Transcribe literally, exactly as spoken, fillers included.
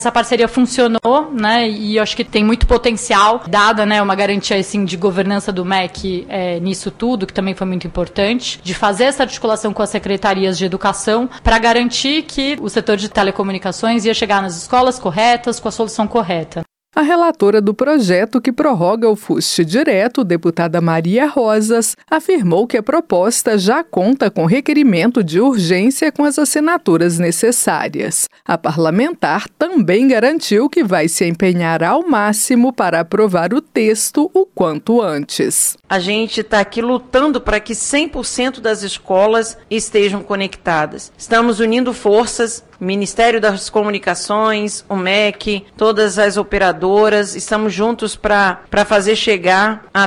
Essa parceria funcionou, né, e eu acho que tem muito potencial, dada, né, uma garantia assim, de governança do M E C é, nisso tudo, que também foi muito importante, de fazer essa articulação com as secretarias de educação para garantir que o setor de telecomunicações ia chegar nas escolas corretas, com a solução correta. A relatora do projeto que prorroga o fuste direto, deputada Maria Rosas, afirmou que a proposta já conta com requerimento de urgência com as assinaturas necessárias. A parlamentar também garantiu que vai se empenhar ao máximo para aprovar o texto o quanto antes. A gente está aqui lutando para que cem por cento das escolas estejam conectadas. Estamos unindo forças, Ministério das Comunicações, o M E C, todas as operadoras, estamos juntos para para fazer chegar a